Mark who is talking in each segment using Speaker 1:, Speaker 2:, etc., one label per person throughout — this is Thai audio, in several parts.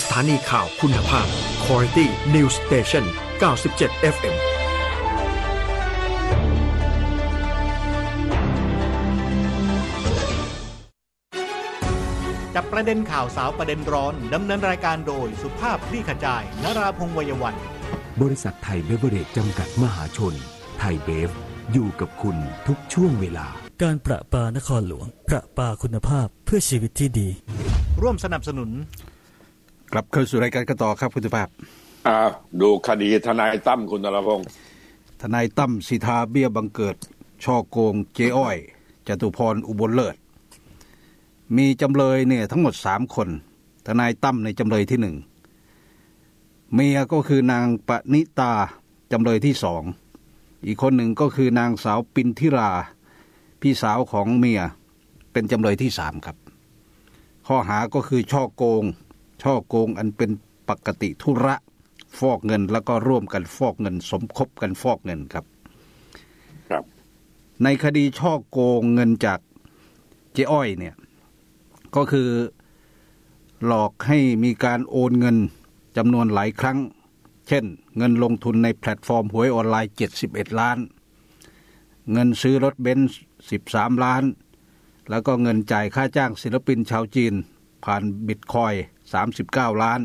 Speaker 1: ถานีข่าวคุณภาพ Quality News Station 97 FM
Speaker 2: จับประเด็นข่าวสาวประเด็นร้อนดำเนินรายการโดยสุภาพคลี่ขจายนราพงษ์ วัยวัน
Speaker 3: บริษัทไทยเบเวอเรจจำกัดมหาชนไทยเบฟอยู่กับคุณทุกช่วงเวลา
Speaker 4: การประปานครหลวงประปาคุณภาพเพื่อชีวิตที่ดี
Speaker 2: ร่วมสนับสนุน
Speaker 5: กลับเข้าสู่รายการกันต่อครับคุณสุภาพ
Speaker 6: ดูคดีทนายตั้มคุณนรพงษ์
Speaker 5: ทนายตั้มสิทธาเบี้ยบังเกิดช่อโกงเจ๊อ้อยจตุพรอุบลเลิศมีจำเลยเนี่ยทั้งหมด3คนทนายตั้มในจำเลยที่1เมียก็คือนางปณิตาจำเลยที่2อีกคนหนึ่งก็คือนางสาวปินทิราพี่สาวของเมียเป็นจำเลยที่3ครับข้อหาก็คือช่อโกงอันเป็นปกติธุระฟอกเงินแล้วก็ร่วมกันฟอกเงินสมคบกันฟอกเงินครับในคดีช่อโกงเงินจากเจ๊อ้อยเนี่ยก็คือหลอกให้มีการโอนเงินจำนวนหลายครั้งเช่นเงินลงทุนในแพลตฟอร์มหวยออนไลน์71ล้านเงินซื้อรถเบนซ์13ล้านแล้วก็เงินจ่ายค่าจ้างศิลปินชาวจีนผ่านบิตคอยน์39ล้าน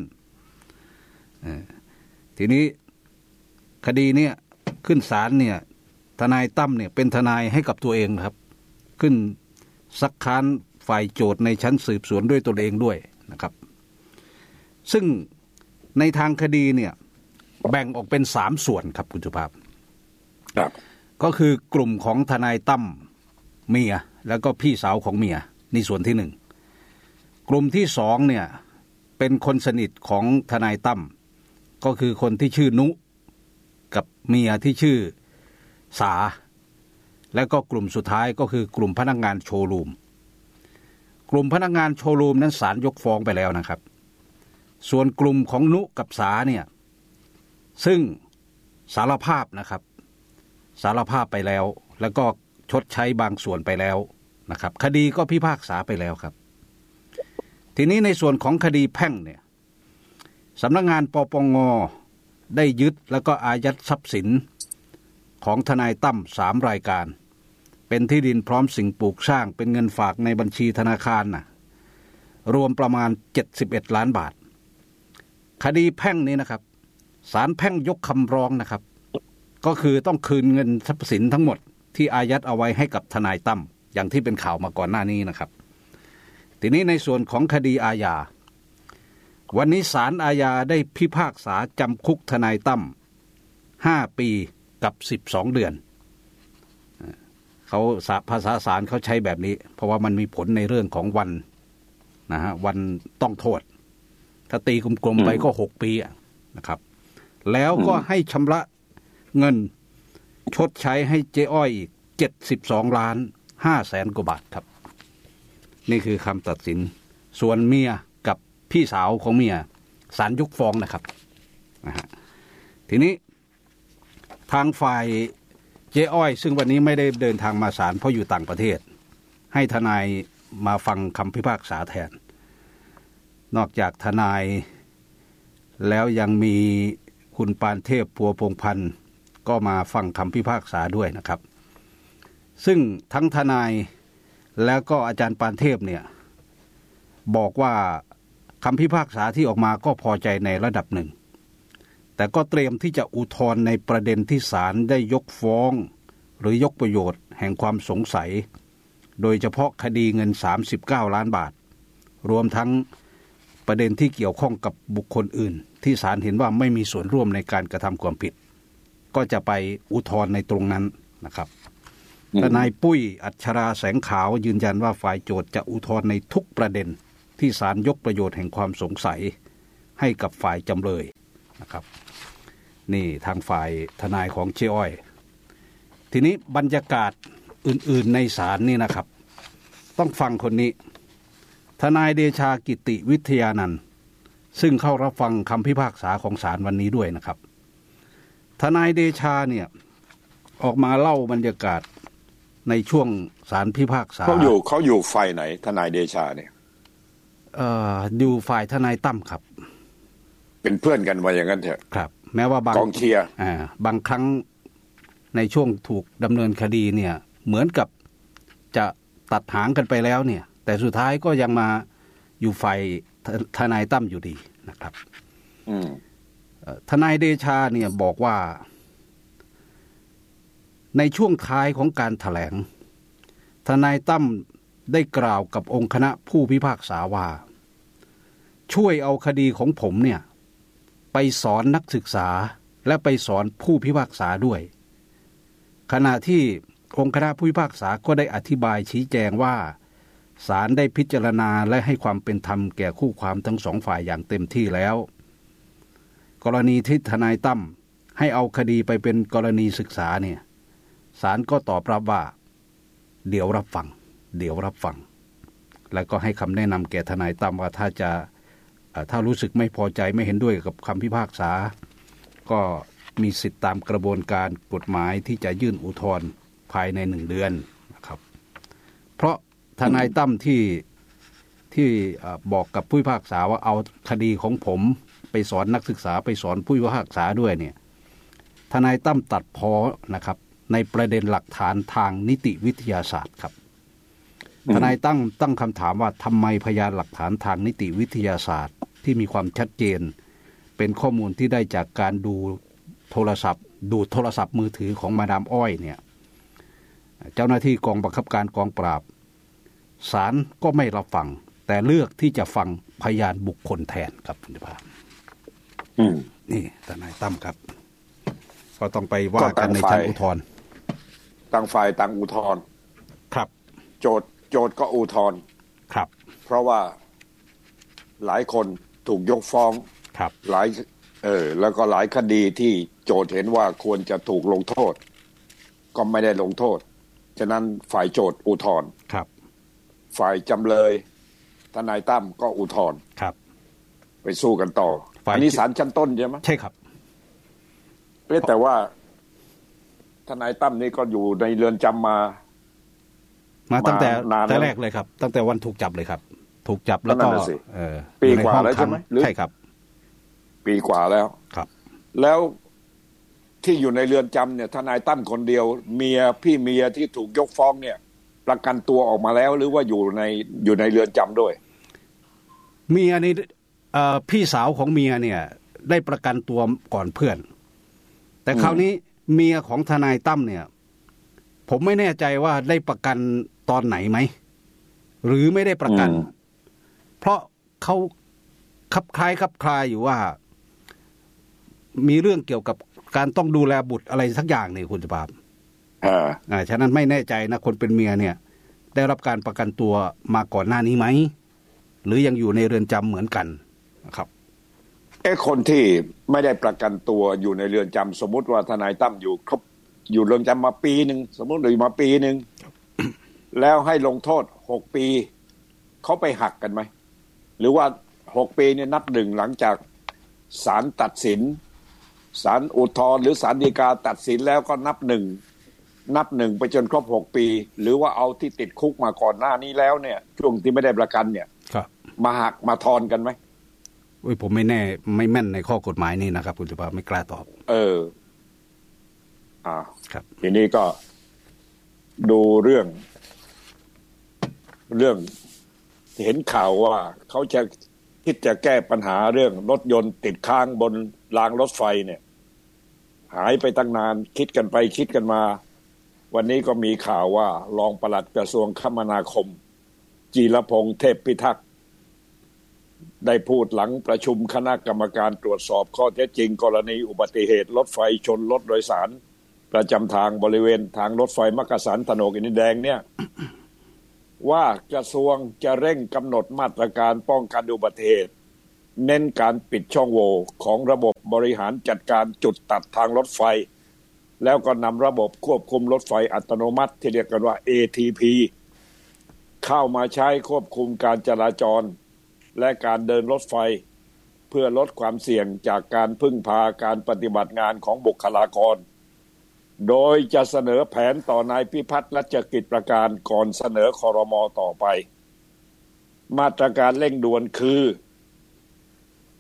Speaker 5: ทีนี้คดีเนี้ยขึ้นศาลเนี่ยทนายตั้มเนี่ยเป็นทนายให้กับตัวเองครับขึ้นซักค้านฝ่ายโจทย์ในชั้นสืบสวนด้วยตนเองด้วยนะครับซึ่งในทางคดีเนี่ยแบ่งออกเป็น3ส่วนครับคุณสุภาพ
Speaker 6: ครับ
Speaker 5: ก็คือกลุ่มของทนายตั้มเมียแล้วก็พี่สาวของเมียในส่วนที่1กลุ่มที่2เนี่ยเป็นคนสนิทของทนายตั้มก็คือคนที่ชื่อนุกับเมียที่ชื่อสาแล้วก็กลุ่มสุดท้ายก็คือกลุ่มพนักงานโชว์รูมกลุ่มพนักงานโชว์รูมนั้นศาลยกฟ้องไปแล้วนะครับส่วนกลุ่มของนุกับสาเนี่ยซึ่งสารภาพนะครับสารภาพไปแล้วแล้วก็ชดใช้บางส่วนไปแล้วนะครับคดีก็พิพากษาไปแล้วครับทีนี้ในส่วนของคดีแพ่งเนี่ยสำนักงานปปงได้ยึดแล้วก็อายัดทรัพย์สินของทนายตั้ม3รายการเป็นที่ดินพร้อมสิ่งปลูกสร้างเป็นเงินฝากในบัญชีธนาคารรวมประมาณ71ล้านบาทคดีแพ่งนี้นะครับศาลแพ่งยกคำร้องนะครับก็คือต้องคืนเงินทรัพย์สินทั้งหมดที่อายัดเอาไว้ให้กับทนายตั้มอย่างที่เป็นข่าวมาก่อนหน้านี้นะครับทีนี้ในส่วนของคดีอาญาวันนี้ศาลอาญาได้พิพากษาจำคุกทนายตั้ม5 ปีกับ12 เดือนเขาภาษาศาลเขาใช้แบบนี้เพราะว่ามันมีผลในเรื่องของวันนะฮะวันต้องโทษถ้าตีกลมๆไปก็6 ปีนะครับแล้วก็ให้ชำระเงินชดใช้ให้เจ๊อ้อยอีก72.5 ล้านกว่าบาทครับนี่คือคำตัดสินส่วนเมียกับพี่สาวของเมียศาลยกฟ้องนะครับนะฮะทีนี้ทางฝ่ายเจ๊อ้อยซึ่งวันนี้ไม่ได้เดินทางมาศาลเพราะอยู่ต่างประเทศให้ทนายมาฟังคำพิพากษาแทนนอกจากทนายแล้วยังมีคุณปานเทพพัวพงษ์พันธ์ก็มาฟังคำพิพากษาด้วยนะครับซึ่งทั้งทนายแล้วก็อาจารย์ปานเทพเนี่ยบอกว่าคำพิพากษาที่ออกมาก็พอใจในระดับหนึ่งแต่ก็เตรียมที่จะอุทธรณ์ในประเด็นที่ศาลได้ยกฟ้องหรือยกประโยชน์แห่งความสงสัยโดยเฉพาะคดีเงิน39 ล้านบาทรวมทั้งประเด็นที่เกี่ยวข้องกับบุคคลอื่นที่ศาลเห็นว่าไม่มีส่วนร่วมในการกระทำความผิดก็จะไปอุทธรณ์ในตรงนั้นนะครับทนายปุ้ยอัชราแสงขาวยืนยันว่าฝ่ายโจทก์จะอุทธรณ์ในทุกประเด็นที่ศาลยกประโยชน์แห่งความสงสัยให้กับฝ่ายจำเลยนะครับนี่ทางฝ่ายทนายของเจ๊อ้อยทีนี้บรรยากาศอื่นๆในศาลนี่นะครับต้องฟังคนนี้ทนายเดชากิติวิทยานันท์ซึ่งเข้ารับฟังคำพิพากษาของศาลวันนี้ด้วยนะครับทนายเดชาเนี่ยออกมาเล่าบรรยากาศในช่วงศาลพิพากษา
Speaker 6: เขาอยู่ฝ่ายไหนทนายเดชาเนี่ย
Speaker 5: อยู่ฝ่ายทนายตั้มครับ
Speaker 6: เป็นเพื่อนกันว่าอย่างนั้นเถอะ
Speaker 5: ครับแม้ว่าบาง
Speaker 6: กองเชียร์
Speaker 5: บางครั้งในช่วงถูกดำเนินคดีเนี่ยเหมือนกับจะตัดหางกันไปแล้วเนี่ยแต่สุดท้ายก็ยังมาอยู่ฝ่ายทนายตั้มอยู่ดีนะครับทนายเดชาเนี่ยบอกว่าในช่วงท้ายของการแถลงทนายตั้มได้กล่าวกับองค์คณะผู้พิพากษาว่าช่วยเอาคดีของผมเนี่ยไปสอนนักศึกษาและไปสอนผู้พิพากษาด้วยขณะที่องค์คณะผู้พิพากษาก็ได้อธิบายชี้แจงว่าศาลได้พิจารณาและให้ความเป็นธรรมแก่คู่ความทั้งสองฝ่ายอย่างเต็มที่แล้วกรณีที่ทนายตั้มให้เอาคดีไปเป็นกรณีศึกษาเนี่ยศาลก็ตอบรับว่าเดี๋ยวรับฟังแล้วก็ให้คำแนะนำแก่ทนายตั้มว่าถ้ารู้สึกไม่พอใจไม่เห็นด้วยกับคำพิพากษาก็มีสิทธิตามกระบวนการกฎหมายที่จะยื่นอุทธรณ์ภายใน1 เดือนนะครับเพราะทนายตั้มที่บอกกับผู้พิพากษาว่าเอาคดีของผมไปสอนนักศึกษาไปสอนผู้พิพากษาด้วยเนี่ยทนายตั้มตัดพ้อนะครับในประเด็นหลักฐานทางนิติวิทยาศาสตร์ครับทนายตั้งคำถามว่าทำไมพยานหลักฐานทางนิติวิทยาศาสตร์ที่มีความชัดเจนเป็นข้อมูลที่ได้จากการดูโทรศัพท์มือถือของมาดามอ้อยเนี่ยเจ้าหน้าที่กองบังคับการกองปราบศาลก็ไม่รับฟังแต่เลือกที่จะฟังพยานบุคคลแทนครับคุณภาพนี่ทนายตั้มครับก็ต้องไปว่ากันในชั้นอุทธรณ์
Speaker 6: ต่างฝ่ายต่างอุทธรณ์
Speaker 5: ครับ
Speaker 6: โจทย์ก็อุทธรณ์
Speaker 5: ครับ
Speaker 6: เพราะว่าหลายคนถูกยกฟ้อง
Speaker 5: ครับ
Speaker 6: แล้วก็หลายคดีที่โจทย์เห็นว่าควรจะถูกลงโทษก็ไม่ได้ลงโทษฉะนั้นฝ่ายโจทย์อุทธรณ์
Speaker 5: ครับ
Speaker 6: ฝ่ายจำเลยทนายตั้มก็อุทธรณ์
Speaker 5: ครับ
Speaker 6: ไปสู้กันต่ออันนี้ศาลชั้นต้นใช่ไหม
Speaker 5: ใช่ครับ
Speaker 6: แต่ว่าทนายตั้มนี่ก็อยู่ในเรือนจำมา
Speaker 5: ตั้งแต่แรกเลยครับตั้งแต่วันถูกจับเลยครับถูกจับแล้วก็
Speaker 6: ปีกว่าแล้วใช่ไหม
Speaker 5: ใช่ครับ
Speaker 6: ปีกว่าแล้ว
Speaker 5: ครับ
Speaker 6: แล้วที่อยู่ในเรือนจำเนี่ยทนายตั้มคนเดียวพี่เมียที่ถูกยกฟ้องเนี่ยประกันตัวออกมาแล้วหรือว่าอยู่ในเรือนจำด้วย
Speaker 5: เมียนี่พี่สาวของเมียเนี่ยได้ประกันตัวก่อนเพื่อนแต่คราวนี้เมียของทนายตั้มเนี่ยผมไม่แน่ใจว่าได้ประกันตอนไหนไหมหรือไม่ได้ประกันเพราะเขาคับคล้ายอยู่ว่ามีเรื่องเกี่ยวกับการต้องดูแลบุตรอะไรสักอย่างนี่คุณสุภาพฉะนั้นไม่แน่ใจนะคนเป็นเมียเนี่ยได้รับการประกันตัวมาก่อนหน้านี้ไหมหรือยังอยู่ในเรือนจำเหมือนกันนะครับ
Speaker 6: คนที่ไม่ได้ประกันตัวอยู่ในเรือนจำสมมุติว่าทนายตั้มอยู่เรือนจำมาปีนึงสมมุติอยู่มาปีนึง แล้วให้ลงโทษ6 ปีเขาไปหักกันไหมหรือว่า6 ปีเนี่ยนับหนึ่งหลังจากศาลตัดสินศาลอุทธรณ์หรือศาลฎีกาตัดสินแล้วก็นับหนึ่งไปจนครบ6 ปีหรือว่าเอาที่ติดคุกมาก่อนหน้านี้แล้วเนี่ยช่วงที่ไม่ได้ประกันเนี่ยมาหักมาทอนกันไหม
Speaker 5: ผมไม่แม่นในข้อกฎหมายนี่นะครับคุณสุภาพไม่กล้าตอบ
Speaker 6: ครับทีนี้ก็ดูเรื่องเห็นข่าวว่าเขาจะคิดจะแก้ปัญหาเรื่องรถยนต์ติดค้างบนรางรถไฟเนี่ยหายไปตั้งนานคิดกันไปคิดกันมาวันนี้ก็มีข่าวว่ารองปลัดกระทรวงคมนาคมจีรพงษ์เทพพิทักษ์ได้พูดหลังประชุมคณะกรรมการตรวจสอบข้อเท็จจริงกรณีอุบัติเหตุรถไฟชนรถโดยสารประจำทางบริเวณทางรถไฟมักกะสันถนนอินดินแดงเนี่ยว่ากระทรวงจะเร่งกำหนดมาตรการป้องกันอุบัติเหตุเน้นการปิดช่องโหว่ของระบบบริหารจัดการจุดตัดทางรถไฟแล้วก็นำระบบควบคุมรถไฟอัตโนมัติที่เรียกกันว่า ATP เข้ามาใช้ควบคุมการจราจรและการเดินรถไฟเพื่อลดความเสี่ยงจากการพึ่งพาการปฏิบัติงานของบุคลากรโดยจะเสนอแผนต่อนายพิพัฒน์รัชกิจประการก่อนเสนอครม.ต่อไปมาตรการเร่งด่วนคือ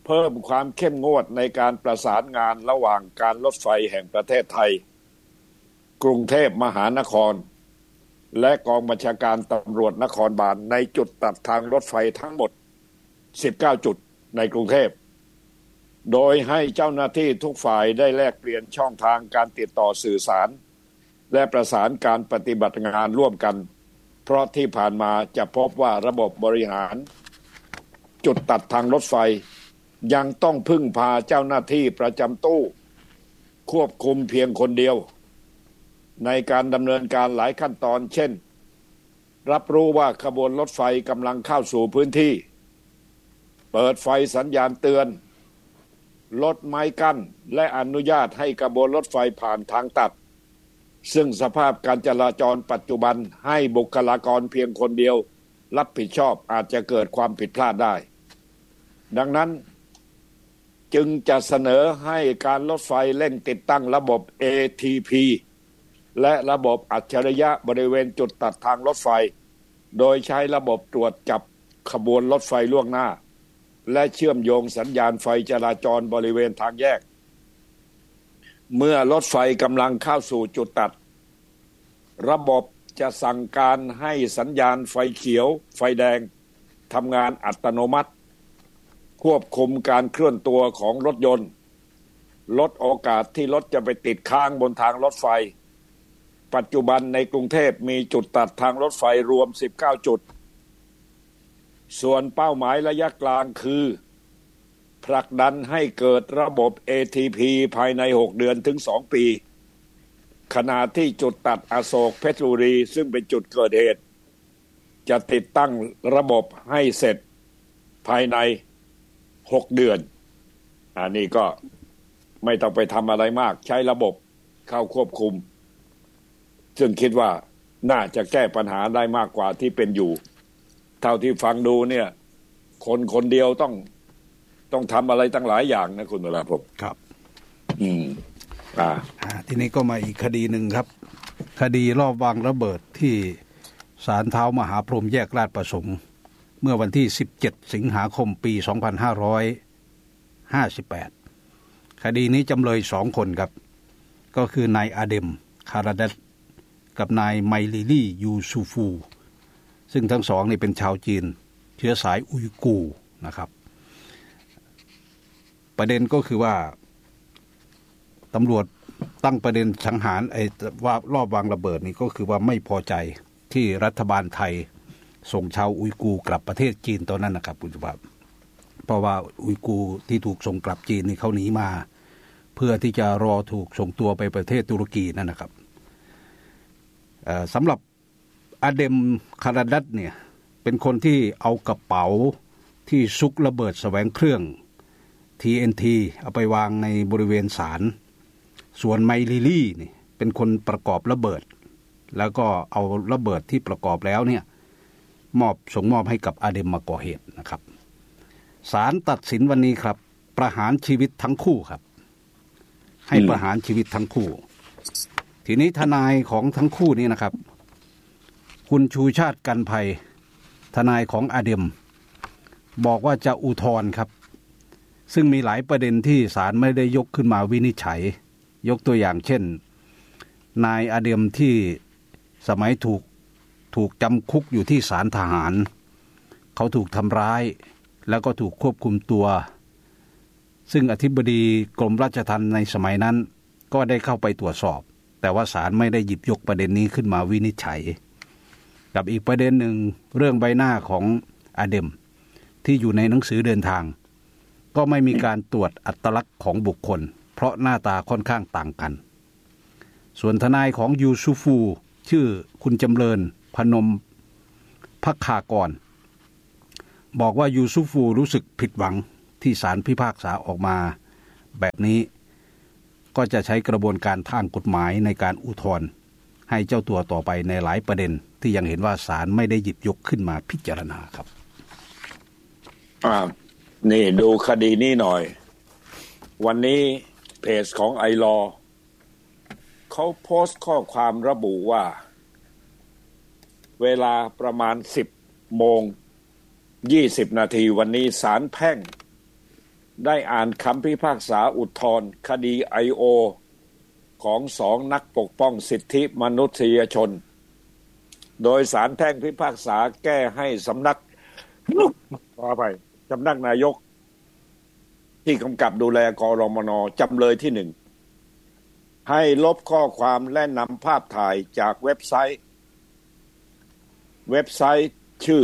Speaker 6: เพิ่มความเข้มงวดในการประสานงานระหว่างการรถไฟแห่งประเทศไทยกรุงเทพมหานครและกองบัญชาการตำรวจนครบาลในจุดตัดทางรถไฟทั้งหมด19จุดในกรุงเทพโดยให้เจ้าหน้าที่ทุกฝ่ายได้แลกเปลี่ยนช่องทางการติดต่อสื่อสารและประสานการปฏิบัติงานร่วมกันเพราะที่ผ่านมาจะพบว่าระบบบริหารจุดตัดทางรถไฟยังต้องพึ่งพาเจ้าหน้าที่ประจำตู้ควบคุมเพียงคนเดียวในการดำเนินการหลายขั้นตอนเช่นรับรู้ว่าขบวนรถไฟกำลังเข้าสู่พื้นที่เปิดไฟสัญญาณเตือนลดไม้กั้นและอนุญาตให้ขบวนรถไฟผ่านทางตัดซึ่งสภาพการจราจรปัจจุบันให้บุคลากรเพียงคนเดียวรับผิดชอบอาจจะเกิดความผิดพลาดได้ดังนั้นจึงจะเสนอให้การรถไฟเร่งติดตั้งระบบ ATP และระบบอัจฉริยะบริเวณจุดตัดทางรถไฟโดยใช้ระบบตรวจจับขบวนรถไฟล่วงหน้าและเชื่อมโยงสัญญาณไฟจราจรบริเวณทางแยกเมื่อรถไฟกำลังเข้าสู่จุดตัดระบบจะสั่งการให้สัญญาณไฟเขียวไฟแดงทำงานอัตโนมัติควบคุมการเคลื่อนตัวของรถยนต์ลดโอกาสที่รถจะไปติดค้างบนทางรถไฟปัจจุบันในกรุงเทพมีจุดตัดทางรถไฟรวม19จุดส่วนเป้าหมายระยะกลางคือผลักดันให้เกิดระบบ ATP ภายใน6เดือนถึง2ปีขณะที่จุดตัดอโศกเพชรบุรีซึ่งเป็นจุดเกิดเหตุจะติดตั้งระบบให้เสร็จภายใน6เดือนอันนี้ก็ไม่ต้องไปทำอะไรมากใช้ระบบเข้าควบคุมซึ่งคิดว่าน่าจะแก้ปัญหาได้มากกว่าที่เป็นอยู่เท่าที่ฟังดูเนี่ยคนเดียวต้องทำอะไรตั้งหลายอย่างนะคุณวราพงศ์
Speaker 5: ครับ
Speaker 6: ที
Speaker 5: นี้ก็มาอีกคดีหนึ่งครับคดีรอบวางระเบิดที่ศาลเท้ามหาพรหมแยกราชประสงค์เมื่อวันที่17สิงหาคมปี2558คดีนี้จำเลย2คนครับก็คือนายอาเดมคาราดัตกับนายไมลิลี่ยูซูฟูซึ่งทั้งสองนี่เป็นชาวจีนเชื้อสายอุยกูร์นะครับประเด็นก็คือว่าตำรวจตั้งประเด็นสังหารว่ารอบวางระเบิดนี่ก็คือว่าไม่พอใจที่รัฐบาลไทยส่งชาวอุยกูร์กลับประเทศจีนตอนนั้นนะครับคุณสุภาพเพราะว่าอุยกูร์ที่ถูกส่งกลับจีนนี่เขาหนีมาเพื่อที่จะรอถูกส่งตัวไปประเทศตุรกีนั่นนะครับสำหรับอาเดมคาราดัตเนี่ยเป็นคนที่เอากระเป๋าที่ซุกระเบิดแสวงเครื่อง TNT เอาไปวางในบริเวณศาลส่วนไมลิลี่นี่เป็นคนประกอบระเบิดแล้วก็เอาระเบิดที่ประกอบแล้วเนี่ยส่งมอบให้กับอาเดมมาก่อเหตุนะครับศาลตัดสินวันนี้ครับประหารชีวิตทั้งคู่ครับให้ประหารชีวิตทั้งคู่ทีนี้ทนายของทั้งคู่นี้นะครับคุณชูชาติกันภัยทนายของอาเดมบอกว่าจะอุทธรณ์ครับซึ่งมีหลายประเด็นที่ศาลไม่ได้ยกขึ้นมาวินิจฉัยยกตัวอย่างเช่นนายอาเดมที่สมัยถูกจำคุกอยู่ที่ศาลทหารเขาถูกทำร้ายแล้วก็ถูกควบคุมตัวซึ่งอธิบดีกรมราชทัณฑ์ในสมัยนั้นก็ได้เข้าไปตรวจสอบแต่ว่าศาลไม่ได้หยิบยกประเด็นนี้ขึ้นมาวินิจฉัยกับอีกประเด็นหนึ่งเรื่องใบหน้าของอาเดมที่อยู่ในหนังสือเดินทางก็ไม่มีการตรวจอัตลักษณ์ของบุคคลเพราะหน้าตาค่อนข้างต่างกันส่วนทนายของยูซูฟูชื่อคุณจำเริญพนมภัคคากรบอกว่ายูซูฟูรู้สึกผิดหวังที่ศาลพิพากษาออกมาแบบนี้ก็จะใช้กระบวนการทางกฎหมายในการอุทธรณ์ให้เจ้าตัวต่อไปในหลายประเด็นที่ยังเห็นว่าศาลไม่ได้หยิบยกขึ้นมาพิจารณาครับ
Speaker 6: นี่ดูคดีนี้หน่อยวันนี้เพจของไอลอเขาโพสต์ข้อความระบุว่าเวลาประมาณ10:20 น.วันนี้ศาลแพ่งได้อ่านคำพิพากษาอุทธรณ์คดี IO ของ2นักปกป้องสิทธิมนุษยชนโดยศาลแพ่งพิพากษาแก้ให้สำนักนายกที่กำกับดูแลกรมน.จำเลยที่1ให้ลบข้อความและนำภาพถ่ายจากเว็บไซต์ชื่อ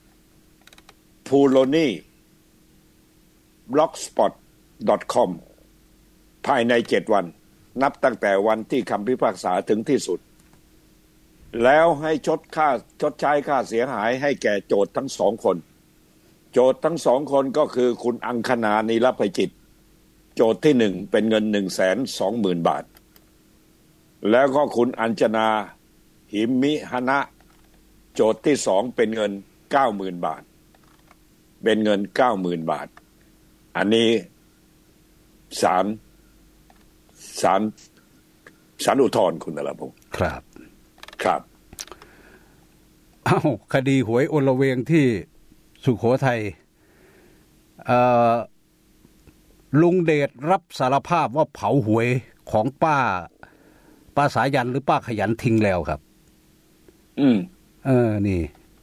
Speaker 6: puloni blogspot.com ภายใน7 วันนับตั้งแต่วันที่คำพิพากษาถึงที่สุดแล้วให้ชดใช้ค่าเสียหายให้แก่โจทก์ทั้ง2 คนโจทก์ทั้ง2 คนก็คือคุณอังคณา นิรภัยจิตโจทก์ที่1เป็นเงิน 120,000 บาทแล้วก็คุณอัญชนา หิมมิหนะโจทก์ที่2เป็นเงิน 90,000 บาทเป็นเงิน 90,000 บาทอันนี้ศาลอุทธรณ์คุณนรพงศ์ครับ
Speaker 5: คดีหวยอลเวงที่สุโขทัยลุงเดชรับสารภาพว่าเผาหวยของป้าสายันหรือป้าขยันทิ้งแล้วครับนี่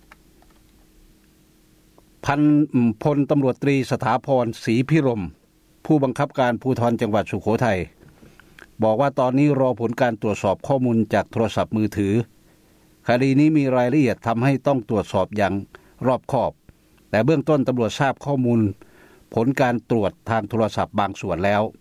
Speaker 5: พลตำรวจตรีสถาพรศรีพิรมผู้บังคับการภูธรจังหวัดสุโขทัยบอกว่าตอนนี้รอผลการตรวจสอบข้อมูลจากโทรศัพท์มือถือคดีนี้มีรายละเอียดทำให้ต้องตรวจสอบอย่างรอบคอบแต่เบื้องต้นตำรวจทราบข้อมูลผลการตรวจทางโทรศัพท์บางส่วน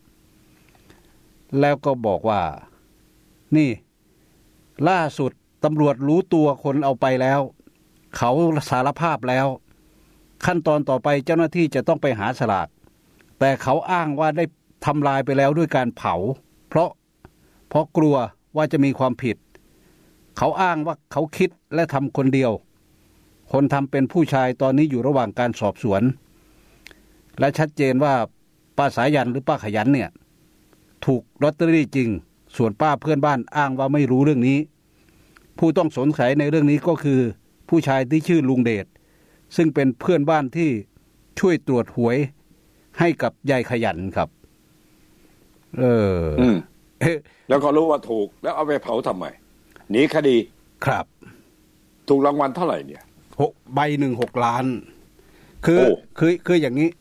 Speaker 5: แล้วก็บอกว่านี่ล่าสุดตำรวจรู้ตัวคนเอาไปแล้วเขาสารภาพแล้วขั้นตอนต่อไปเจ้าหน้าที่จะต้องไปหาสลากแต่เขาอ้างว่าได้ทำลายไปแล้วด้วยการเผาเพราะกลัวว่าจะมีความผิดเขาอ้างว่าเขาคิดและทำคนเดียวคนทำเป็นผู้ชายตอนนี้อยู่ระหว่างการสอบสวนและชัดเจนว่าป้าสายันหรือป้าขยันเนี่ยถูกลอตเตอรี่จริงส่วนป้าเพื่อนบ้านอ้างว่าไม่รู้เรื่องนี้ผู้ต้องสงสัยในเรื่องนี้ก็คือผู้ชายที่ชื่อลุงเดชซึ่งเป็นเพื่อนบ้านที่ช่วยตรวจหวยให้กับยายขยันครับ
Speaker 6: แล้วก็รู้ว่าถูกแล้วเอาไปเผาทำไมหนีคดี
Speaker 5: ครับ
Speaker 6: ถูกรางวัลเท่าไหร่เนี่ย
Speaker 5: ใบหนึ่ง6 ล้านคืออย่างนี้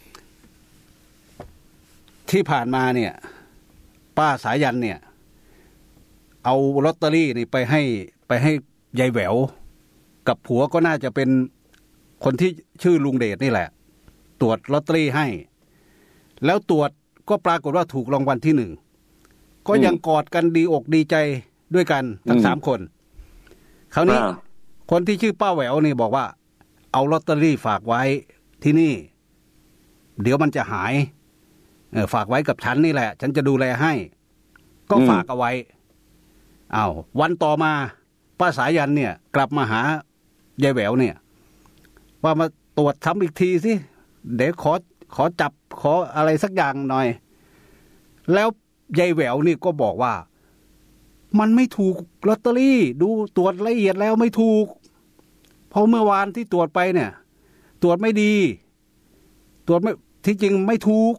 Speaker 5: ที่ผ่านมาเนี่ยป้าสายันเนี่ยเอาลอตเตอรี่นี่ไปให้ยายแหววกับผัวก็น่าจะเป็นคนที่ชื่อลุงเดชนี่แหละตรวจลอตเตอรี่ให้แล้วตรวจก็ปรากฏว่าถูกรางวัลที่1ก็ยังกอดกันดีอกดีใจด้วยกันทั้ง3 คนคราวนี้คนที่ชื่อป้าแหววนี่บอกว่าเอาลอตเตอรี่ฝากไว้ที่นี่เดี๋ยวมันจะหายฝากไว้กับฉันนี่แหละฉันจะดูแลให้ก็ฝากเอาไว้วันต่อมาป้าสายันเนี่ยกลับมาหายายแหววเนี่ยว่ามาตรวจซ้ำอีกทีสิเดี๋ยวขอจับขออะไรสักอย่างหน่อยแล้วยายแหววนี่ก็บอกว่ามันไม่ถูกลอตเตอรี่ดูตรวจละเอียดแล้วไม่ถูกเพราะเมื่อวานที่ตรวจไปเนี่ยตรวจไม่ดีตรวจไม่ที่จริงไม่ถูก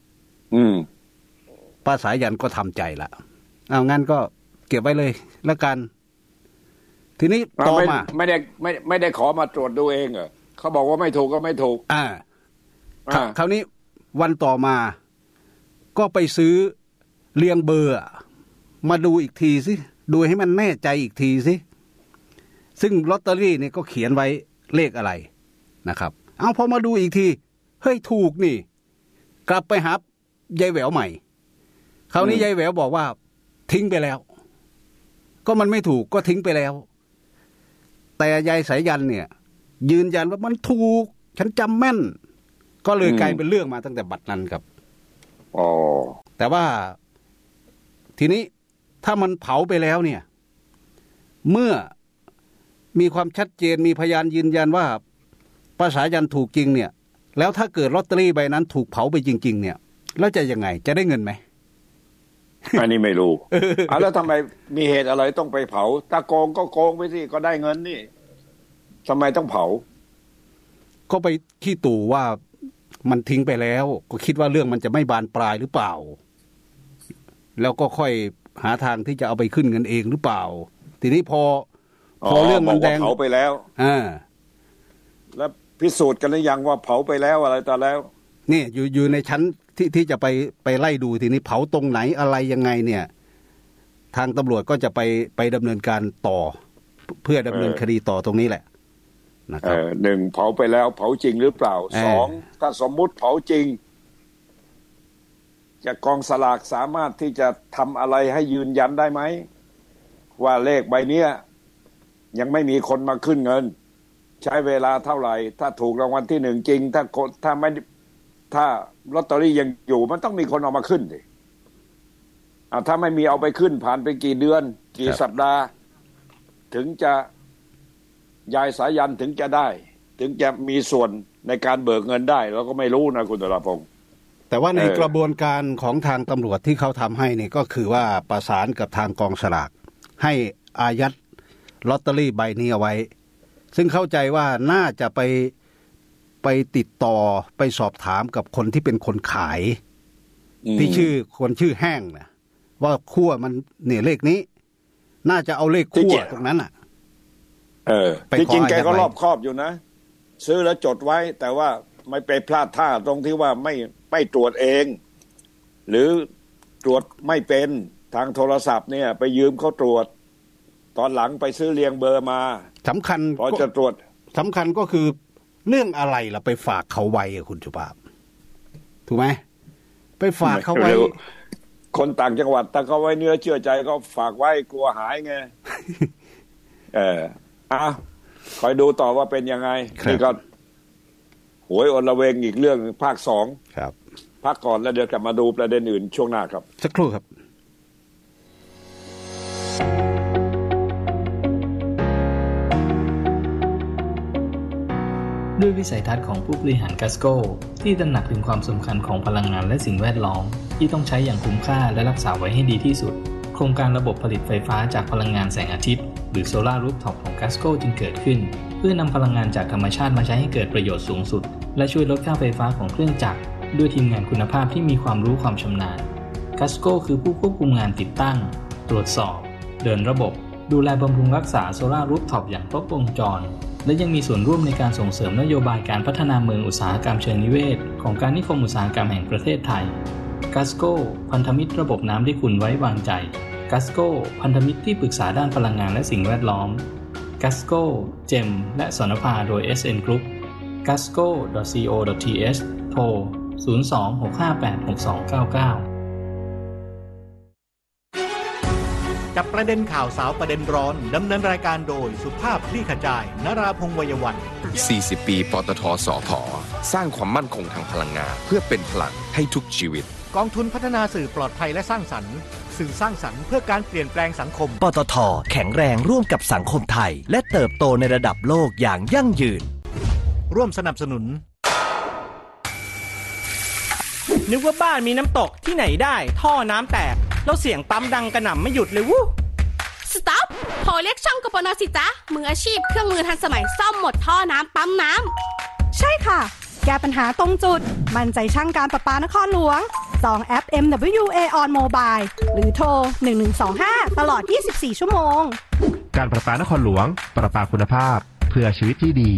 Speaker 5: ป้าสายันก็ทำใจละงั้นก็เก็บไว้เลยแล้วกันทีนี้ต่อมา
Speaker 6: ไม่ได้ขอมาตรวจดูเองเหรอเขาบอกว่าไม่ถูกก็ไม่ถูก
Speaker 5: คราวนี้วันต่อมาก็ไปซื้อเรียงเบอร์มาดูอีกทีสิดูให้มันแน่ใจอีกทีสิซึ่งลอตเตอรี่เนี่ยก็เขียนไว้เลขอะไรนะครับพอมาดูอีกทีเฮ้ยถูกนี่กลับไปหายายแหววใหม่คราวนี้ยายแหววบอกว่าทิ้งไปแล้วก็มันไม่ถูกก็ทิ้งไปแล้วแต่ยายสายันเนี่ยยืนยันว่ามันถูกฉันจำแม่นก็เลยกลายเป็นเรื่องมาตั้งแต่บัดนั้นครับแต่ว่าทีนี้ถ้ามันเผาไปแล้วเนี่ยเมื่อมีความชัดเจนมีพยานยืนยันว่าป้าสายันถูกจริงเนี่ยแล้วถ้าเกิดลอตเตอรี่ใบนั้นถูกเผาไปจริงๆเนี่ยแล้วจะยังไงจะได้เงินไหม
Speaker 6: อันนี้ไม่รู้แล้วทำไมมีเหตุอะไรต้องไปเผาถ้าโกงก็โกงไปสิก็ได้เงินนี่ทำไมต้องเผา
Speaker 5: ก็ไปขี้ตู่ว่ามันทิ้งไปแล้วก็คิดว่าเรื่องมันจะไม่บานปลายหรือเปล่าแล้วก็ค่อยหาทางที่จะเอาไปขึ้นเงินเองหรือเปล่าทีนี้พอเรื่องมันแดง
Speaker 6: เผาไปแล้วแล้วพิสูจน์กันหรือยังว่าเผาไปแล้วอะไรต่อแล้ว
Speaker 5: นี่อยู่ในชั้นที่จะไปไล่ดูทีนี้เผาตรงไหนอะไรยังไงเนี่ยทางตำรวจก็จะไปดำเนินการต่อเพื่อดำเนินคดีต่อตรงนี้แหละนะครับ
Speaker 6: หนึ่งเผาไปแล้วเผาจริงหรือเปล่าสองถ้าสมมุติเผาจริงจะกองสลากสามารถที่จะทำอะไรให้ยืนยันได้ไหมว่าเลขใบเนี้ยยังไม่มีคนมาขึ้นเงินใช้เวลาเท่าไหร่ถ้าถูกรางวัลที่หนึ่งจริงถ้าลอตเตอรี่ยังอยู่มันต้องมีคนเอามาขึ้นดิถ้าไม่มีเอาไปขึ้นผ่านไปกี่เดือนกี่สัปดาห์ถึงจะยายสายันถึงจะได้ถึงจะมีส่วนในการเบิกเงินได้เราก็ไม่รู้นะคุณตราพงษ์
Speaker 5: แต่ว่าในกระบวนการของทางตำรวจที่เขาทำให้เนี่ยก็คือว่าประสานกับทางกองสลากให้อายัดลอตเตอรี่ใบนี้เอาไว้ซึ่งเข้าใจว่าน่าจะไปติดต่อไปสอบถามกับคนที่เป็นคนขายที่คนชื่อแห้งนะว่าคั่วมันเนี่ยเลขนี้น่าจะเอาเลขคั่วตรงนั้นอ่ะ
Speaker 6: ที่จริงแกก็รอบคอบอยู่นะซื้อแล้วจดไว้แต่ว่าไม่ไปพลาดท่าตรงที่ว่าไม่ตรวจเองหรือตรวจไม่เป็นทางโทรศัพท์เนี่ยไปยืมเขาตรวจตอนหลังไปซื้อเรียงเบอร์มา
Speaker 5: สำคัญ
Speaker 6: พอจะตรวจ
Speaker 5: สำคัญก็คือเรื่องอะไรล่ะไปฝากเขาไว้คุณสุภาพถูกไหมไปฝากเขาไว้
Speaker 6: คนต่างจังหวัดแต่เขาไว้เนื้อเชื่อใจก็ฝากไว้กลัวหายไงคอยดูต่อว่าเป็นยังไงนี่ก็หวยอลเวงอีกเรื่องภาค2
Speaker 5: ครับ
Speaker 6: พักก่อนแล้วเดี๋ยวกลับมาดูประเด็นอื่นช่วงหน้าครับ
Speaker 5: สักครู่ครับ
Speaker 7: ด้วยวิสัยทัศน์ของผู้บริหารกัสโก้ที่ตระหนักถึงความสำคัญของพลังงานและสิ่งแวดล้อมที่ต้องใช้อย่างคุ้มค่าและรักษาไว้ให้ดีที่สุดโครงการระบบผลิตไฟฟ้าจากพลังงานแสงอาทิตย์หรือโซลาร์รูฟท็อปของกัสโก้จึงเกิดขึ้นเพื่อนำพลังงานจากธรรมชาติมาใช้ให้เกิดประโยชน์สูงสุดและช่วยลดค่าไฟฟ้าของเครื่องจักรด้วยทีมงานคุณภาพที่มีความรู้ความชำนาญกัสโก้คือผู้ควบคุมงานติดตั้งตรวจสอบเดินระบบดูแลบำรุงรักษาโซลาร์รูฟท็อปอย่างครบวงจรและยังมีส่วนร่วมในการส่งเสริมนโยบายการพัฒนาเมืองอุตสาหกรรมเชิงนิเวศของการนิคมอุตสาหกรรมแห่งประเทศไทยกัสโก้พันธมิตรระบบน้ำที่คุณไว้วางใจกัสโก้พันธมิตรที่ปรึกษาด้านพลังงานและสิ่งแวดล้อมกัสโก้เจมและสนภาโดย SN Group gasco.co.th โทร 02-658-6299
Speaker 2: จับประเด็นข่าวสาวประเด็นร้อนดำเนินรายการโดยสุภาพคลี่ขจายนราพงษ์วัยวัน
Speaker 3: 40 ปีปตท.สผ.สร้างความมั่นคงทางพลังงานเพื่อเป็นพลังให้ทุกชีวิต
Speaker 2: กองทุนพัฒนาสื่อปลอดภัยและสร้างสรรค์สื่อสร้างสรรค์เพื่อการเปลี่ยนแปลงสังคม
Speaker 8: ปตท.แข็งแรงร่วมกับสังคมไทยและเติบโตในระดับโลกอย่างยั่งยืน
Speaker 2: ร่วมสนับสนุน
Speaker 9: นึกว่าบ้านมีน้ำตกที่ไหนได้ท่อน้ำแตกแล้วเสียงปั๊มดังกระหน่ำไม่หยุดเลยวู้
Speaker 10: สต็อปโทรเรียกช่างกปน.สิจ๊ะมืออาชีพเครื่องมือทันสมัยซ่อมหมดท่อน้ำปั๊มน้
Speaker 11: ำใช่ค่ะแก้ปัญหาตรงจุดมั่นใจช่างการประปานครหลวงจองแอป MWA on Mobile หรือโทร1125ตลอด24ชั่วโมง
Speaker 12: การประปานครหลวงประปาคุณภาพเพื่อชีวิตที่ดี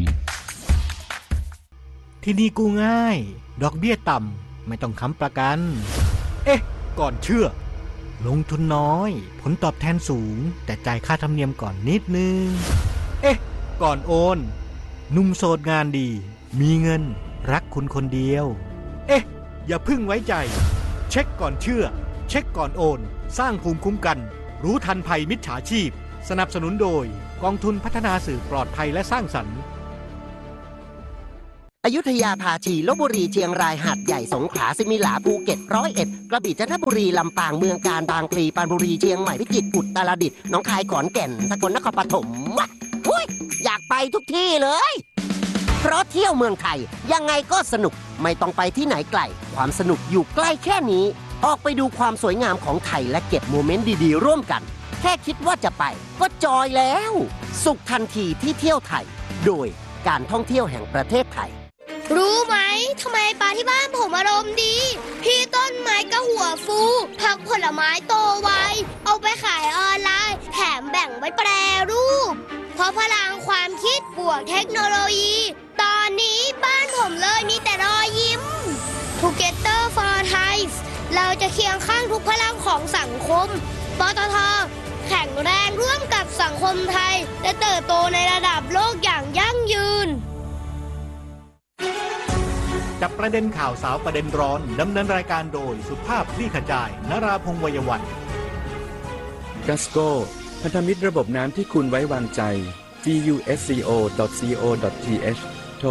Speaker 2: ที่นี่กู้ง่ายดอกเบี้ยต่ำไม่ต้องค้ำประกันก่อนเชื่อลงทุนน้อยผลตอบแทนสูงแต่จ่ายค่าธรรมเนียมก่อนนิดนึงก่อนโอนหนุ่มโสดงานดีมีเงินรักคุณคนเดียวอย่าพึ่งไว้ใจเช็คก่อนเชื่อเช็คก่อนโอนสร้างภูมิคุ้มกันรู้ทันภัยมิจฉาชีพสนับสนุนโดยกองทุนพัฒนาสื่อปลอดภัยและสร้างสรรค์
Speaker 13: อยุธยาภาชีลพบุรีเชียงรายหาดใหญ่สงขลาสิมิหลาภูเก็ต101กระบี่จันทบุรีลำปางเมืองกาญบางพลีปรานบุรีเชียงใหม่พิจิตรอุตรดิตถ์หนองคายขอนแก่นสกลนครปฐมอยากไปทุกที่เลยเพราะเที่ยวเมืองไทยยังไงก็สนุกไม่ต้องไปที่ไหนไกลความสนุกอยู่ใกล้แค่นี้ออกไปดูความสวยงามของไทยและเก็บโมเมนต์ดีๆร่วมกันแค่คิดว่าจะไปก็จอยแล้วสุขทันทีที่เที่ยวไทยโดยการท่องเที่ยวแห่งประเทศไทย
Speaker 14: รู้ไหมทำไมปลาที่บ้านผมอารมณ์ดีพี่ต้นไม้ก็หัวฟูผักผลไม้โตไวเอาไปขายออนไลน์แถมแบ่งไว้แปรรูปเพราะพลังความคิดบวกเทคโนโลยีตอนนี้บ้านผมเลยมีแต่รอยยิ้ม Together for Thai เราจะเคียงข้างทุกพลังของสังคมปตท.แข็งแรงร่วมกับสังคมไทยและเติบโตในระดับโลกอย่างยั่งยืน
Speaker 2: จับประเด็นข่าวสาวประเด็นร้อนดำเนินรายการโดยสุภาพคลี่ขจายนราพงษ์วัยวัน
Speaker 15: กัสโกพันธมิตรระบบน้ำที่คุณไว้วางใจ gusco.co.th โทร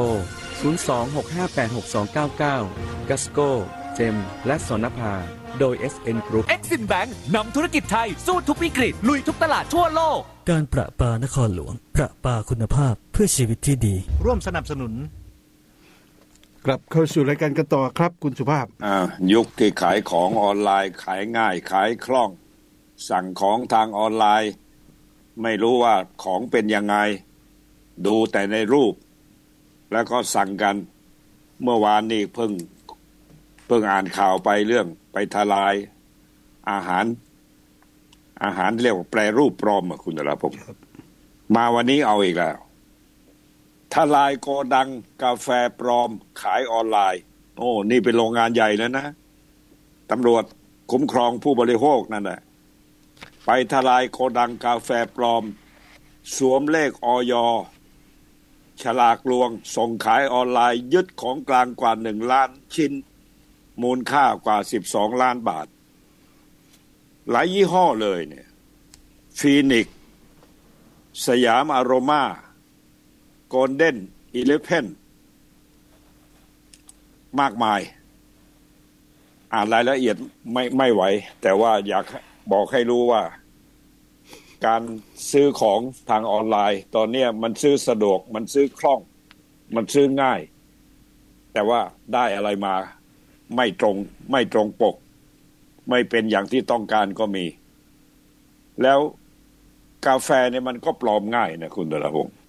Speaker 15: 026586299 กัสโกเจมและสนภาโดย SN Group
Speaker 8: Exim Bank นำธุรกิจไทยสู้ทุกวิกฤตลุยทุกตลาดทั่วโลก
Speaker 4: การประปานครหลวงประปาคุณภาพเพื่อชีวิตที่ดี
Speaker 2: ร่วมสนับสนุน
Speaker 5: กลับเข้าสู่รายการกันต่อครับคุณสุภาพ
Speaker 6: ยุคที่ขายของออนไลน์ขายง่ายขายคล่องสั่งของทางออนไลน์ไม่รู้ว่าของเป็นยังไงดูแต่ในรูปแล้วก็สั่งกันเมื่อวานนี้เพิ่งอ่านข่าวไปเรื่องไปทลายอาหารเรียกว่าแปรรูปปลอมคุณนราพงศ์มาวันนี้เอาอีกแล้วทลายโกดังกาแฟปลอมขายออนไลน์โอ้นี่เป็นโรงงานใหญ่แล้วนะตำรวจคุ้มครองผู้บริโภคนั่นแหละไปทลายโกดังกาแฟปลอมสวมเลขอย.ฉลากลวงส่งขายออนไลน์ยึดของกลางกว่า1 ล้านชิ้นมูลค่ากว่า12 ล้านบาทหลายยี่ห้อเลยเนี่ยฟีนิกซ์สยามอโรมาโกลเด้น11มากมายอ่านรายละเอียดไม่ไหวแต่ว่าอยากบอกให้รู้ว่าการซื้อของทางออนไลน์ตอนนี้มันซื้อสะดวกมันซื้อคล่องมันซื้อง่ายแต่ว่าได้อะไรมาไม่ตรงปกไม่เป็นอย่างที่ต้องการก็มีแล้วกาแฟเนี่ยมันก็ปลอมง่ายนะคุณดลพงศ์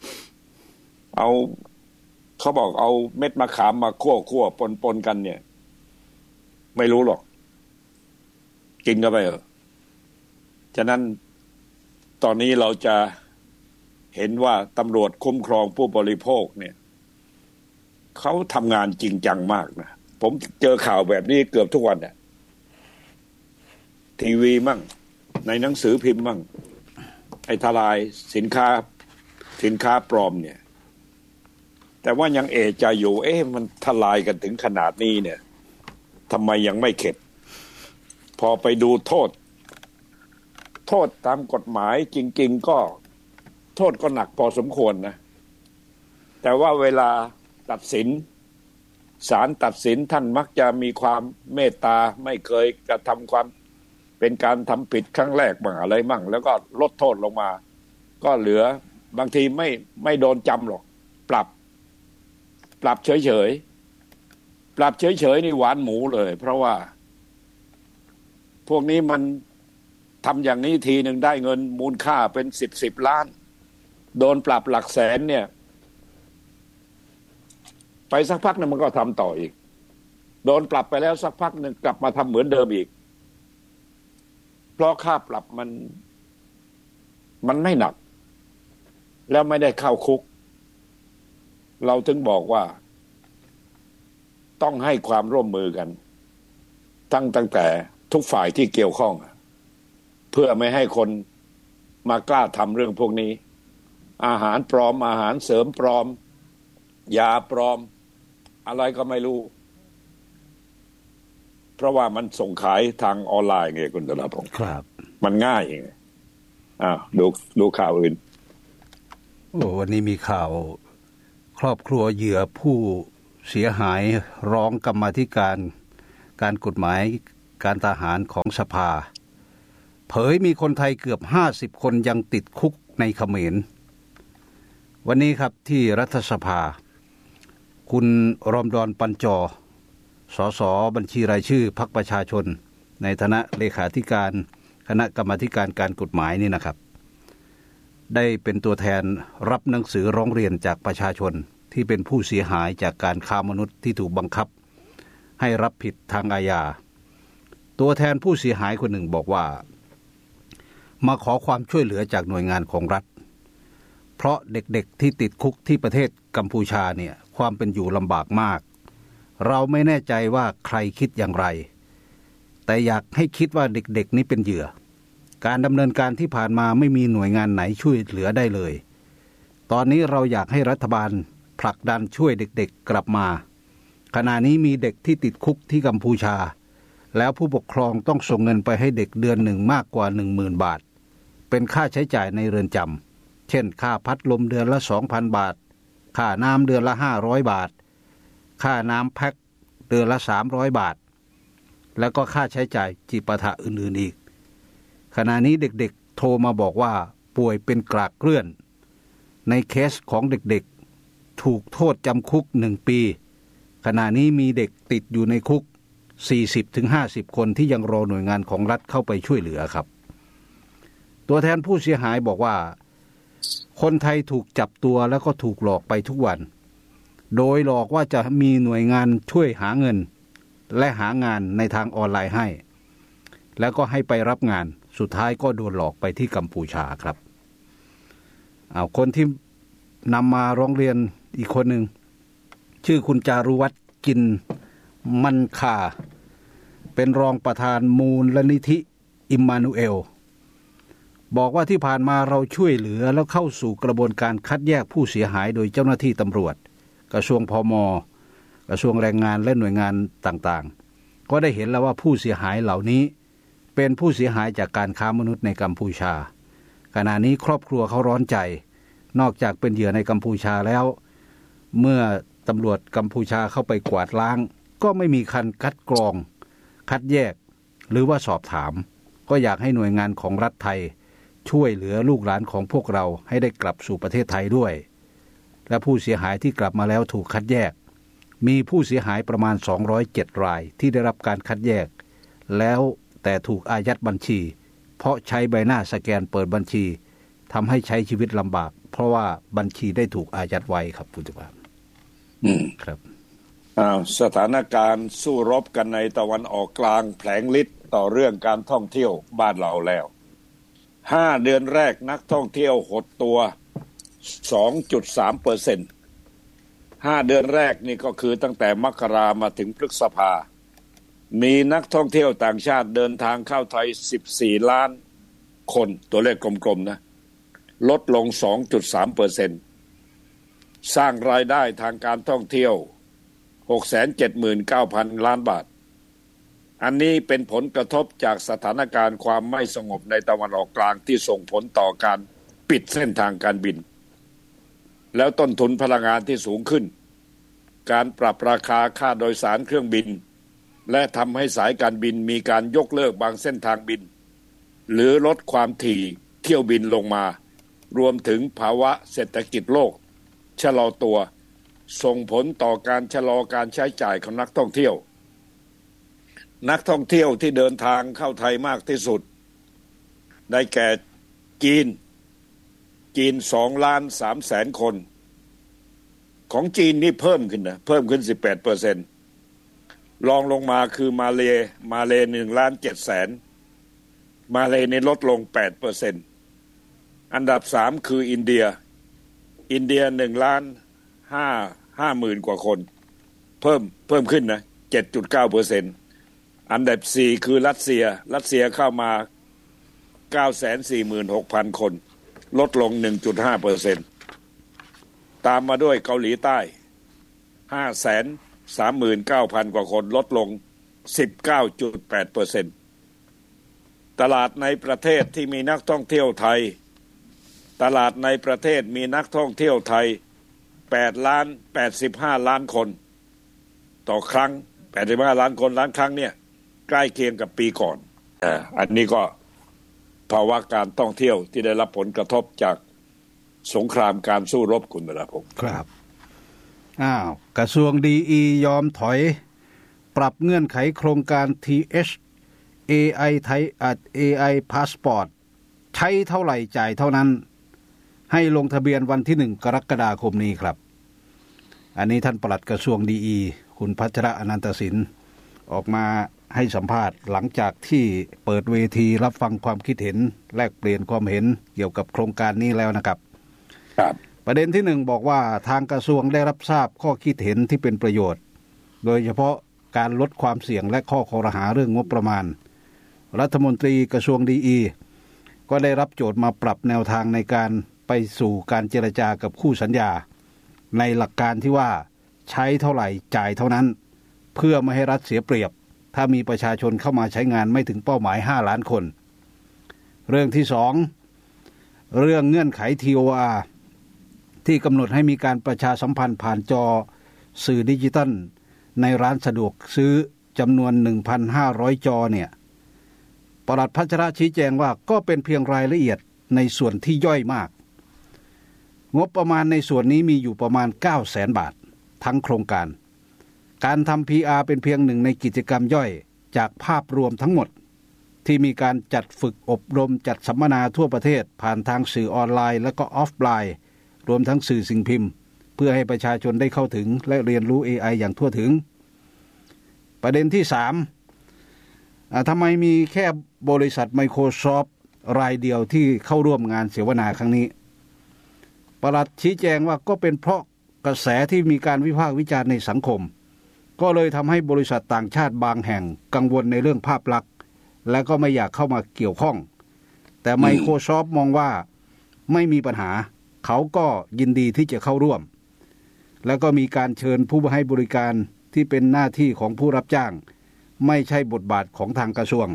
Speaker 6: เขาบอกเอาเม็ดมะขามมาคั่วปนกันเนี่ยไม่รู้หรอกกินเข้าไปฉะนั้นตอนนี้เราจะเห็นว่าตำรวจคุ้มครองผู้บริโภคเนี่ยเขาทำงานจริงจังมากนะผมเจอข่าวแบบนี้เกือบทุกวันเนี่ยทีวีมั่งในหนังสือพิมพ์มั่งไอ้ทลายสินค้าปลอมเนี่ยแต่ว่ายังใจอยู่มันทลายกันถึงขนาดนี้เนี่ยทำไมยังไม่เข็ดพอไปดูโทษตามกฎหมายจริงๆก็โทษก็หนักพอสมควรนะแต่ว่าเวลาตัดสินศาลตัดสินท่านมักจะมีความเมตตาไม่เคยกระทำความเป็นการทำผิดครั้งแรกบ้างอะไรมั่งแล้วก็ลดโทษลงมาก็เหลือบางทีไม่โดนจำหรอกปรับเฉยนี่หวานหมูเลยเพราะว่าพวกนี้มันทำอย่างนี้ทีหนึ่งได้เงินมูลค่าเป็น10 ล้านโดนปรับหลักแสนเนี่ยไปสักพักนึงมันก็ทำต่ออีกโดนปรับไปแล้วสักพักนึงกลับมาทำเหมือนเดิมอีกเพราะค่าปรับมันไม่หนักแล้วไม่ได้เข้าคุกเราถึงบอกว่าต้องให้ความร่วมมือกันตั้งแต่ทุกฝ่ายที่เกี่ยวข้องเพื่อไม่ให้คนมากล้าทำเรื่องพวกนี้อาหารปลอมอาหารเสริมปลอมยาปลอมอะไรก็ไม่รู้เพราะว่ามันส่งขายทางออนไลน์ไงคุณตลาพงศ์
Speaker 5: ครับ
Speaker 6: มันง่ายไงดูข่าวอื่น
Speaker 5: วันนี้มีข่าวครอบครัวเหยื่อผู้เสียหายร้องกรรมาธิการกฎหมายการทหารของสภาเผยมีคนไทยเกือบ50 คนยังติดคุกในเขมรวันนี้ครับที่รัฐสภาคุณรอมฎอนปัญจสสบัญชีรายชื่อพรรคประชาชนในฐานะเลขาธิการคณะกรรมาธิการการกฎหมายนี่นะครับได้เป็นตัวแทนรับหนังสือร้องเรียนจากประชาชนที่เป็นผู้เสียหายจากการค้ามนุษย์ที่ถูกบังคับให้รับผิดทางอาญาตัวแทนผู้เสียหายคนหนึ่งบอกว่ามาขอความช่วยเหลือจากหน่วยงานของรัฐเพราะเด็กๆที่ติดคุกที่ประเทศกัมพูชาเนี่ยความเป็นอยู่ลำบากมากเราไม่แน่ใจว่าใครคิดอย่างไรแต่อยากให้คิดว่าเด็กๆนี้เป็นเหยื่อการดำเนินการที่ผ่านมาไม่มีหน่วยงานไหนช่วยเหลือได้เลยตอนนี้เราอยากให้รัฐบาลผลักดันช่วยเด็กๆกลับมาขณะนี้มีเด็กที่ติดคุกที่กัมพูชาแล้วผู้ปกครองต้องส่งเงินไปให้เด็กเดือนหนึ่งมากกว่า 10,000 บาทเป็นค่าใช้จ่ายในเรือนจำเช่นค่าพัดลมเดือนละ 2,000 บาทค่าน้ำเดือนละ500 บาทค่าน้ำแพ็คเดือนละ300 บาทแล้วก็ค่าใช้จ่ายจิปาถะอื่นๆอีกขณะนี้เด็กๆโทรมาบอกว่าป่วยเป็นกรากเกลื่อนในเคสของเด็กๆถูกโทษจำคุก1 ปีขณะนี้มีเด็กติดอยู่ในคุก 40-50 คนที่ยังรอหน่วยงานของรัฐเข้าไปช่วยเหลือครับตัวแทนผู้เสียหายบอกว่าคนไทยถูกจับตัวแล้วก็ถูกหลอกไปทุกวันโดยหลอกว่าจะมีหน่วยงานช่วยหาเงินและหางานในทางออนไลน์ให้แล้วก็ให้ไปรับงานสุดท้ายก็โดนหลอกไปที่กัมพูชาครับคนที่นำมาร้องเรียนอีกคนหนึ่งชื่อคุณจารุวัฒน์กินมันคาเป็นรองประธานมูลนิธิอิมมานูเอลบอกว่าที่ผ่านมาเราช่วยเหลือแล้วเข้าสู่กระบวนการคัดแยกผู้เสียหายโดยเจ้าหน้าที่ตำรวจกระทรวงพม.กระทรวงแรงงานและหน่วยงานต่างๆก็ได้เห็นแล้วว่าผู้เสียหายเหล่านี้เป็นผู้เสียหายจากการค้ามนุษย์ในกัมพูชาขณะนี้ครอบครัวเขาร้อนใจนอกจากเป็นเหยื่อในกัมพูชาแล้วเมื่อตำรวจกัมพูชาเข้าไปกวาดล้างก็ไม่มีการคัดกรองคัดแยกหรือว่าสอบถามก็อยากให้หน่วยงานของรัฐไทยช่วยเหลือลูกหลานของพวกเราให้ได้กลับสู่ประเทศไทยด้วยและผู้เสียหายที่กลับมาแล้วถูกคัดแยกมีผู้เสียหายประมาณ207 รายที่ได้รับการคัดแยกแล้วแต่ถูกอายัดบัญชีเพราะใช้ใบหน้าสแกนเปิดบัญชีทำให้ใช้ชีวิตลำบากเพราะว่าบัญชีได้ถูกอายัดไว้ครับผู้จัดการครับ
Speaker 6: สถานการณ์สู้รบกันในตะวันออกกลางแผลงฤทธิ์ต่อเรื่องการท่องเที่ยวบ้านเราแล้ว5 เดือนแรกนักท่องเที่ยวหดตัว 2.3% 5 เดือนแรกนี่ก็คือตั้งแต่มกรามาถึงพฤษภามีนักท่องเที่ยวต่างชาติเดินทางเข้าไทย14 ล้านคนตัวเลขกลมๆนะลดลง 2.3% สร้างรายได้ทางการท่องเที่ยว 679,000 ล้านบาทอันนี้เป็นผลกระทบจากสถานการณ์ความไม่สงบในตะวันออกกลางที่ส่งผลต่อการปิดเส้นทางการบินแล้วต้นทุนพลังงานที่สูงขึ้นการปรับราคาค่าโดยสารเครื่องบินและทำให้สายการบินมีการยกเลิกบางเส้นทางบินหรือลดความถี่เที่ยวบินลงมารวมถึงภาวะเศรษฐกิจโลกชะลอตัวส่งผลต่อการชะลอการใช้จ่ายของนักท่องเที่ยวที่เดินทางเข้าไทยมากที่สุดได้แก่จีน2,300,000 คนของจีนนี่เพิ่มขึ้น 18%รองลงมาคือมาเล1,700,000มาเลนี่ลดลง 8% อันดับ3คืออินเดีย1,550,000 กว่าคนเพิ่มขึ้นนะ 7.9%อันดับ4คือรัสเซียเข้ามา 946,000 คนลดลง 1.5% ตามมาด้วยเกาหลีใต้ 539,000 กว่าคนลดลง 19.8% ตลาดในประเทศที่มีนักท่องเที่ยวไทยมีนักท่องเที่ยวไทย85 ล้านคนต่อครั้ง85 ล้านคนล้านครั้งเนี่ยใกล้เคียงกับปีก่อนอันนี้ก็ภาวะการท่องเที่ยวที่ได้รับผลกระทบจากสงครามการสู้รบคุณระพงศ์
Speaker 5: ครับกระทรวงดียอมถอยปรับเงื่อนไขโครงการ AI ไทยAI Passport ใช้เท่าไหร่จ่ายเท่านั้นให้ลงทะเบียนวันที่1 กรกฎาคมนี้ครับอันนี้ท่านปลัดกระทรวงดีคุณพัชระอนันตสินออกมาให้สัมภาษณ์หลังจากที่เปิดเวทีรับฟังความคิดเห็นแลกเปลี่ยนความเห็นเกี่ยวกับโครงการนี้แล้วนะครับประเด็นที่1บอกว่าทางกระทรวงได้รับทราบข้อคิดเห็นที่เป็นประโยชน์โดยเฉพาะการลดความเสี่ยงและข้อคอรหาเรื่องงบประมาณรัฐมนตรีกระทรวงดีก็ได้รับโจทย์มาปรับแนวทางในการไปสู่การเจรจากับคู่สัญญาในหลักการที่ว่าใช้เท่าไหร่จ่ายเท่านั้นเพื่อไม่ให้รัฐเสียเปรียบถ้ามีประชาชนเข้ามาใช้งานไม่ถึงเป้าหมาย5ล้านคนเรื่องที่2เรื่องเงื่อนไข TOR ที่กำหนดให้มีการประชาสัมพันธ์ผ่านจอสื่อดิจิทัลในร้านสะดวกซื้อจำนวน 1,500 จอเนี่ยปลัดพัชระชี้แจงว่าก็เป็นเพียงรายละเอียดในส่วนที่ย่อยมากงบประมาณในส่วนนี้มีอยู่ประมาณ 900,000 บาททั้งโครงการการทำ PR เป็นเพียงหนึ่งในกิจกรรมย่อยจากภาพรวมทั้งหมดที่มีการจัดฝึกอบรมจัดสัมมนาทั่วประเทศผ่านทางสื่อออนไลน์และก็ออฟไลน์รวมทั้งสื่อสิ่งพิมพ์เพื่อให้ประชาชนได้เข้าถึงและเรียนรู้ AI อย่างทั่วถึงประเด็นที่3ทำไมมีแค่บริษัท Microsoft รายเดียวที่เข้าร่วมงานเสวนาครั้งนี้ปลัดชี้แจงว่าก็เป็นเพราะกระแสที่มีการวิพากษ์วิจารณ์ในสังคมก็เลยทำให้บริษัทต่างชาติบางแห่งกังวลในเรื่องภาพลักษณ์และก็ไม่อยากเข้ามาเกี่ยวข้องแต่ Microsoft มองว่าไม่มีปัญหาเขาก็ยินดีที่จะเข้าร่วมแล้วก็มีการเชิญผู้ให้บริการที่เป็นหน้าที่ของผู้รับจ้างไม่ใช่บทบาทของทางกระทรวง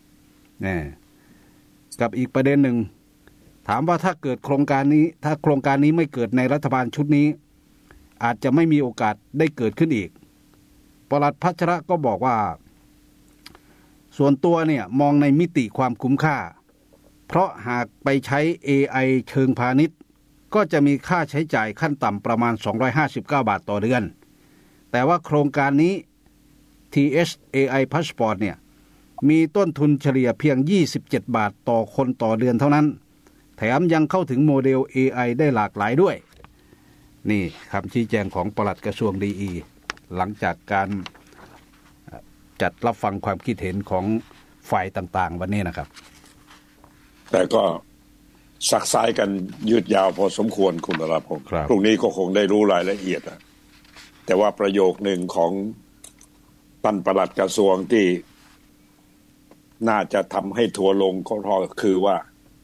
Speaker 5: กับอีกประเด็นหนึ่งถามว่าถ้าโครงการนี้ไม่เกิดในรัฐบาลชุดนี้อาจจะไม่มีโอกาสได้เกิดขึ้นอีกปลัดพัชระก็บอกว่าส่วนตัวเนี่ยมองในมิติความคุ้มค่าเพราะหากไปใช้ AI เชิงพาณิชย์ก็จะมีค่าใช้จ่ายขั้นต่ำประมาณ259 บาทต่อเดือนแต่ว่าโครงการนี้ TS AI Passport เนี่ยมีต้นทุนเฉลี่ยเพียง27 บาทต่อคนต่อเดือนเท่านั้นแถมยังเข้าถึงโมเดล AI ได้หลากหลายด้วยนี่คำชี้แจงของปลัดกระทรวงดีหลังจากการจัดรับฟังความคิดเห็นของฝ่ายต่างๆวันนี้นะครับ
Speaker 6: แต่ก็ซักซ้ายกันยืดยาวพอสมควรคุณรับผมพรุ่งนี้ก็คงได้รู้รายละเอียดแต่ว่าประโยคหนึ่งของท่านปลัดกระทรวงที่น่าจะทำให้ทัวร์ลงก็คือว่า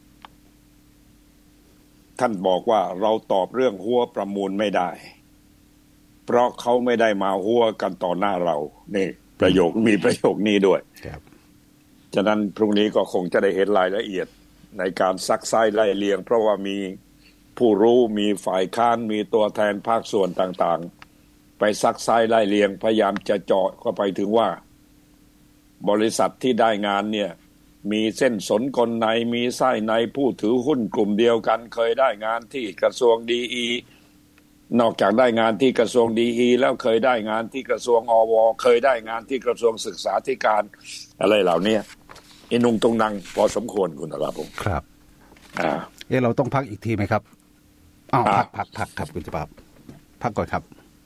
Speaker 6: ท่านบอกว่าเราตอบเรื่องหัวประมูลไม่ได้เพราะเขาไม่ได้มาหัวกันต่อหน้าเรานี่มีประโยคนี้ด้วยฉะนั้นพรุ่งนี้ก็คงจะได้เห็นรายละเอียดในการซักไซ้ไล่เลียงเพราะว่ามีผู้รู้มีฝ่ายค้านมีตัวแทนภาคส่วนต่างๆไปซักไซ้ไล่เลียงพยายามจะเจาะเข้าไปถึงว่าบริษัทที่ได้งานเนี่ยมีเส้นสนกลในมีไส้ในผู้ถือหุ้นกลุ่มเดียวกันเคยได้งานที่กระทรวงดีนอกจากได้งานที่กระทรวงดีแล้วเคยได้งานที่กระทรวงอวเคยได้งานที่กระทรวงศึกษาธิการอะไรเหล่านี้อินุงตรงนังพอสมควรคุณครับผม
Speaker 5: ครับเราต้องพักอีกทีไหมครับพักครับคุณสุภาพพักก่อนครับ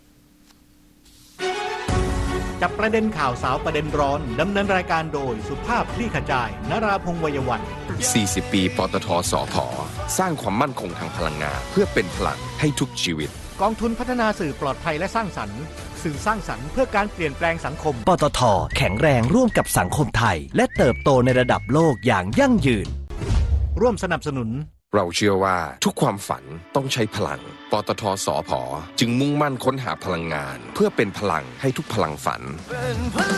Speaker 2: จับประเด็นข่าวสาวประเด็นร้อนดำเนินรายการโดยสุภาพคลี่ขจายนราพงษ์วัยวัน
Speaker 16: 40 ปีปตทสผ.สร้างความมั่นคงทางพลังงานเพื่อเป็นพลังให้ทุกชีวิต
Speaker 2: กองทุนพัฒนาสื่อปลอดภัยและสร้างสรรค์สื่อสร้างสรรค์เพื่อการเปลี่ยนแปลงสังคม
Speaker 8: ปตท.แข็งแรงร่วมกับสังคมไทยและเติบโตในระดับโลกอย่างยั่งยืน
Speaker 2: ร่วมสนับสนุน
Speaker 16: เราเชื่อว่าทุกความฝันต้องใช้พลังปตทสผ.จึงมุ่งมั่นค้นหาพลังงานเพื่อเป็นพลังให้ทุกพลังฝัน